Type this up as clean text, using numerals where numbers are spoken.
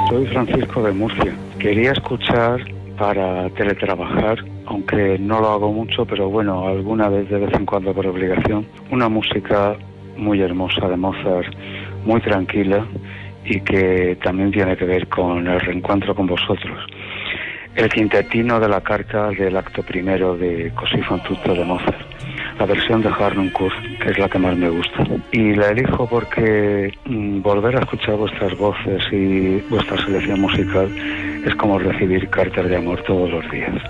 Soy Francisco de Murcia. Quería escuchar para teletrabajar, aunque no lo hago mucho, pero bueno, alguna vez de vez en cuando por obligación, una música muy hermosa de Mozart, muy tranquila y que también tiene que ver con el reencuentro con vosotros. El quintetino de la carta del acto primero de Così fan tutte de Mozart, la versión de Harnoncourt, que es la que más me gusta. Y la elijo porque volver a escuchar vuestras voces y vuestra selección musical es como recibir cartas de amor todos los días.